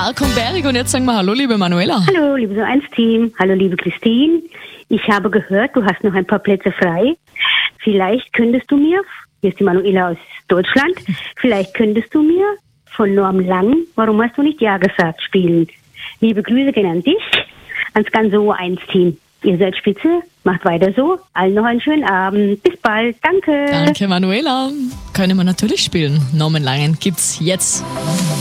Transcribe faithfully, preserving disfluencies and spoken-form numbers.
Marc und Berik. Und jetzt sagen wir Hallo, liebe Manuela. Hallo, liebe So eins Team. Hallo, liebe Christine. Ich habe gehört, du hast noch ein paar Plätze frei. Vielleicht könntest du mir, hier ist die Manuela aus Deutschland, vielleicht könntest du mir von Norm Lang, warum hast du nicht Ja gesagt, spielen. Liebe Grüße gehen an dich, ans ganze So eins Team. Ihr seid spitze, macht weiter so. Allen noch einen schönen Abend. Bis bald. Danke. Danke, Manuela. Können wir natürlich spielen. Norman Langen gibt's jetzt.